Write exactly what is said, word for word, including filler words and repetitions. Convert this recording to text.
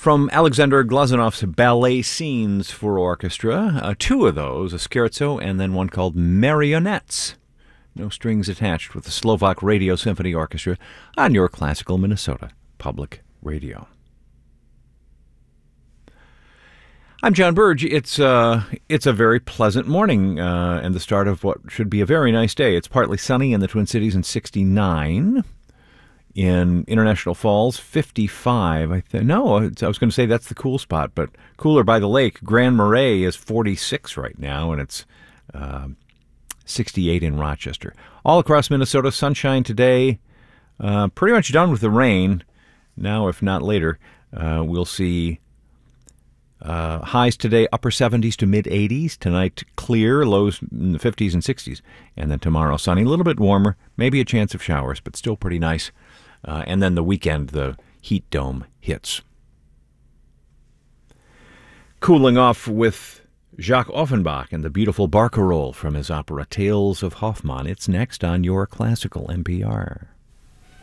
From Alexander Glazanov's Ballet Scenes for Orchestra, uh, two of those, a scherzo and then one called Marionettes. No strings attached, with the Slovak Radio Symphony Orchestra on your classical Minnesota Public Radio. I'm John Burge. It's uh, it's a very pleasant morning uh, and the start of what should be a very nice day. It's partly sunny in the Twin Cities and sixty-nine. In International Falls, fifty-five. I th- no, I was going to say that's the cool spot, but cooler by the lake. Grand Marais is forty-six right now, and it's uh, sixty-eight in Rochester. All across Minnesota, sunshine today. Uh, pretty much done with the rain. Now, if not later, uh, we'll see uh, highs today, upper seventies to mid eighties. Tonight, clear, lows in the fifties and sixties. And then tomorrow, sunny, a little bit warmer, maybe a chance of showers, but still pretty nice. Uh, and then the weekend, the heat dome hits. Cooling off with Jacques Offenbach and the beautiful Barcarolle from his opera Tales of Hoffmann. It's next on your classical N P R.